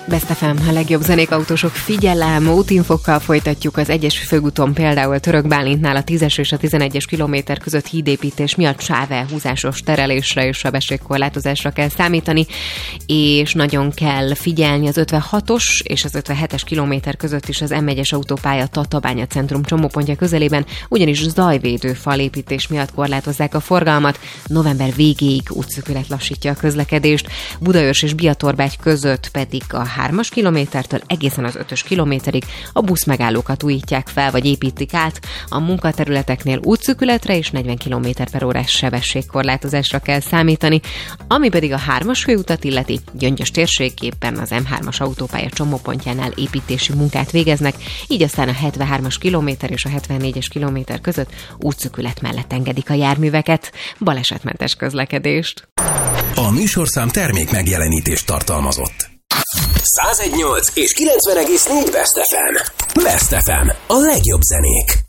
Best FM, a legjobb zenék, autósok, figyelem, útinfokkal folytatjuk az 1-es főúton, például Török Bálintnál a 10-es és a 11-es kilométer között hídépítés miatt sávelhúzásos terelésre és sebességkorlátozásra kell számítani, és nagyon kell figyelni az 56-os és az 57-es kilométer között is az M1-es autópálya Tatabánya centrum csomópontja közelében, ugyanis zajvédő falépítés miatt korlátozzák a forgalmat, november végéig útszűkület lassítja a közlekedést, Budaörs és Biatorbágy között pedig a 3-as kilométertől egészen az 5-ös kilométerig a buszmegállókat újítják fel, vagy építik át, a munkaterületeknél útszűkületre és 40 km/h sebességkorlátozásra kell számítani, ami pedig a 3-as főutat illeti, Gyöngyös térségében az M3-as autópálya csomópontjánál építési munkát végeznek, így aztán a 73-as kilométer és a 74-es kilométer között útszűkület mellett engedik a járműveket, balesetmentes közlekedést. A műsorszám termék megjelenítést tartalmazott. 101.8 és 90.4 Best FM. Best FM. A legjobb zenék.